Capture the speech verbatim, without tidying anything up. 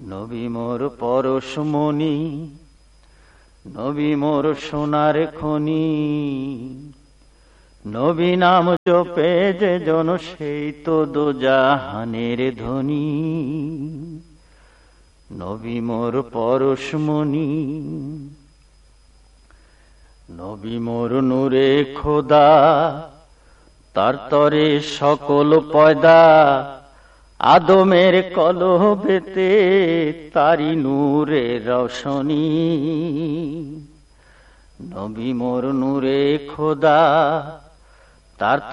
নবী মোর পরশমণি, নবী মোর সোনার খনি। নবী নাম জপে যে জন, সেই তো দোজাহানের ধনী। নবী মোর পরশমণি, নবী মোর নূরে খোদা, তার তরে সকল পয়দা। আদমের কলবেতে তারি নূরে রওশনী। নবী মোর নূরে খোদা, তার